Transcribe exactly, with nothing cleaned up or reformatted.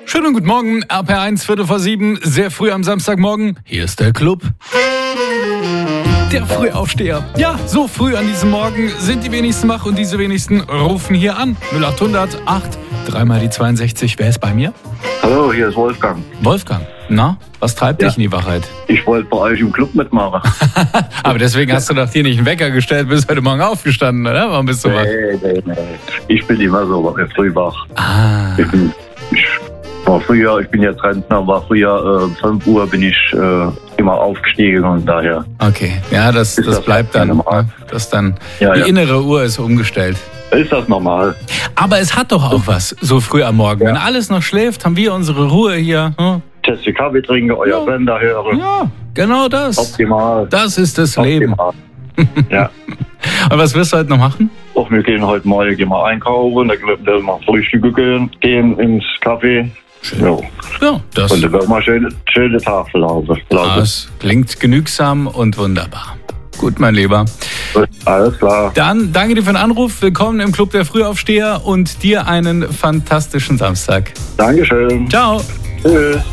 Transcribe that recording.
Schönen guten Morgen, R P R eins, Viertel vor sieben, sehr früh am Samstagmorgen. Hier ist der Club. Der Frühaufsteher. Ja, so früh an diesem Morgen sind die wenigsten wach und diese wenigsten rufen hier an. null acht hundert acht, dreimal die zweiundsechzig. Wer ist bei mir? Hallo, hier ist Wolfgang. Wolfgang. Na, was treibt Ja. dich in die Wachheit? Ich wollte bei euch im Club mitmachen. Aber deswegen hast du doch dir nicht einen Wecker gestellt, bist heute Morgen aufgestanden, oder? Warum bist du wach? Nee, nee, nee. Ich bin immer so früh wach. Ah, Ich, bin, ich war früher, ich bin jetzt Rentner, war früher äh, fünf Uhr bin ich äh, immer aufgestiegen und daher. okay. Ja, das, Ist das das bleibt dann. normal? Ne? Das dann Ja, die ja. innere Uhr ist umgestellt. Ist das normal? Aber es hat doch auch was, so früh am Morgen. Ja. Wenn alles noch schläft, haben wir unsere Ruhe hier. Hm? Teste Kaffee trinken, euer Ja. Sender hören. Ja, genau das. Optimal. Das ist das Leben. Optimal. Ja. Und was wirst du heute noch machen? Auch wir gehen heute Morgen gehen wir einkaufen, dann werden wir Frühstücke gehen, gehen ins Café. Ja. Ja, das, Und dann werden wir schöne, schöne Tag verlaufen. das klingt genügsam und wunderbar. Gut, mein Lieber. Alles klar. Dann danke dir für den Anruf. Willkommen im Club der Frühaufsteher und dir einen fantastischen Samstag. Dankeschön. Ciao. Tschüss.